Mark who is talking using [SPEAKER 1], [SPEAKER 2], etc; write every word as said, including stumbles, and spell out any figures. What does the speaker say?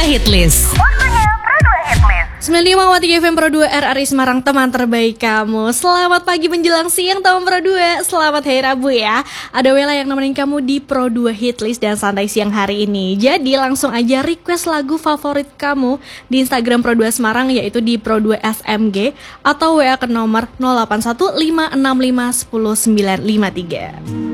[SPEAKER 1] Hitlist.
[SPEAKER 2] Waktunya Pro dua Hitlist.
[SPEAKER 3] sembilan puluh lima koma tiga F M Pro dua R R I Semarang, teman terbaik kamu. Selamat pagi menjelang siang teman Pro dua. Selamat hari Rabu ya. Ada Wela yang nemenin kamu di Pro dua Hitlist dan santai siang hari ini. Jadi langsung aja request lagu favorit kamu di Instagram Pro dua Semarang, yaitu di Pro dua S M G, atau W A ke nomor nol delapan satu lima enam lima satu nol sembilan lima tiga.